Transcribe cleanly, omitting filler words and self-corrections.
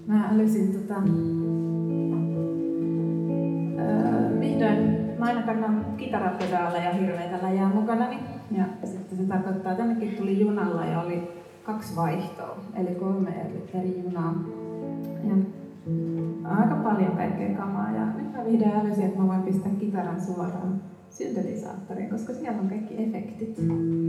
Mä älysin vihdoin, mä aina kannan kitarapedaaleja hirveitä läjää mukanani. Ja sitten se tarkoittaa, että tännekin tuli junalla ja oli 2 vaihtoa, eli 3 eri junaa. Ja aika paljon kaikkea kamaa. Ja nyt mä vihdoin älysin, että mä voin pistää kitaran suoraan syntetisaattoriin, koska siellä on kaikki efektit.